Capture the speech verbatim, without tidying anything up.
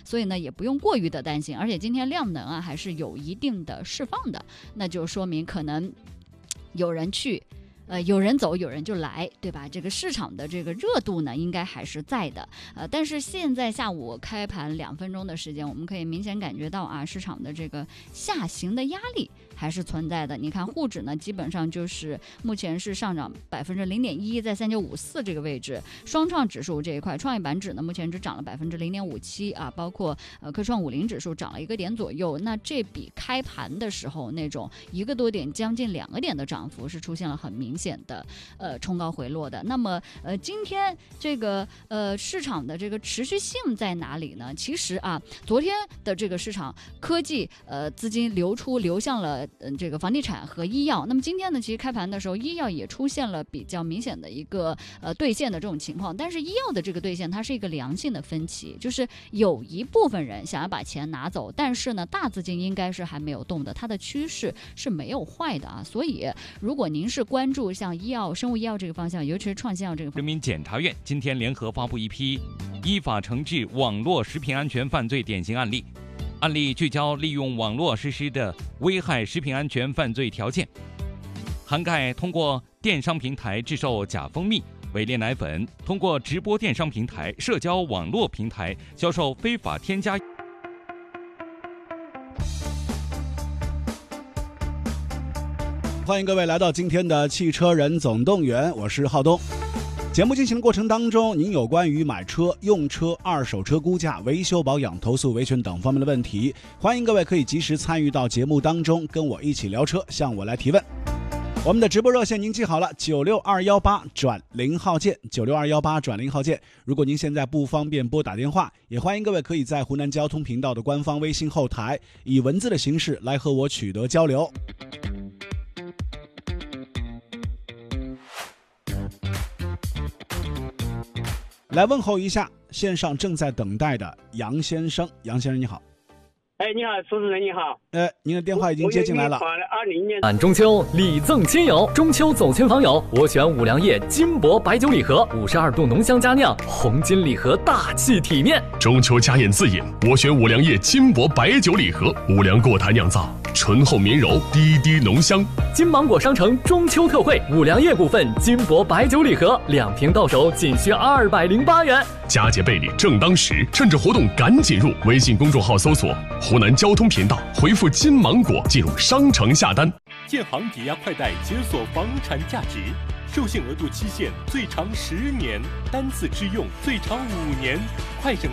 所以呢也不用过于的担心，而且今天量能啊还是有一定的释放的，那就说明可能有人去呃，有人走，有人就来，对吧？这个市场的这个热度呢，应该还是在的。呃，但是现在下午开盘两分钟的时间，我们可以明显感觉到啊，市场的这个下行的压力还是存在的。你看沪指呢，基本上就是目前是上涨百分之零点一，在三九五四这个位置。双创指数这一块，创业板指呢，目前只涨了百分之零点五七啊，包括呃科创五零指数涨了一个点左右。那这比开盘的时候那种一个多点、将近两个点的涨幅是出现了很明显的呃冲高回落的。那么呃今天这个呃市场的这个持续性在哪里呢？其实啊，昨天的这个市场科技呃资金流出流向了嗯、呃、这个房地产和医药。那么今天呢，其实开盘的时候医药也出现了比较明显的一个呃兑现的这种情况，但是医药的这个兑现它是一个良性的分歧，就是有一部分人想要把钱拿走，但是呢大资金应该是还没有动的，它的趋势是没有坏的啊。所以如果您是关注像医药、生物医药这个方向，尤其是创新药这个方向， 人民检察院今天联合发布一批依法惩治网络食品安全犯罪典型案例，案例聚焦利用网络实施的危害食品安全犯罪条件，涵盖通过电商平台制售假蜂蜜、伪劣奶粉，通过直播电商平台、社交网络平台销售非法添加。 欢迎各位来到今天的汽车人总动员，我是浩东。节目进行的过程当中，您有关于买车、用车、二手车估价、维修保养、投诉维权等方面的问题，欢迎各位可以及时参与到节目当中，跟我一起聊车，向我来提问。我们的直播热线您记好了，九六二一八转零号键，九六二一八转零号键。如果您现在不方便拨打电话，也欢迎各位可以在湖南交通频道的官方微信后台以文字的形式来和我取得交流。来问候一下线上正在等待的杨先生。杨先生你好。 哎，你好，主持人你好。 呃，您的电话已经接进来了。 二零年赶中秋礼赠亲友，中秋走亲访友，我选五粮液金箔白酒礼盒，五十二度浓香佳酿，红金礼盒大气体面。 中秋佳宴自饮，我选五粮液金箔白酒礼盒，五粮过台酿造，醇厚绵柔，滴滴浓香。 金芒果商城中秋特惠，五粮液股份金箔白酒礼盒，两瓶到手仅需二百零八元。 佳节倍礼正当时，趁着活动赶紧入微信公众号搜索湖南交通频道，回复金芒果进入商城下单。 建行抵押快贷解锁房产价值，授信额度期限最长十年，单次支用最长五年，快省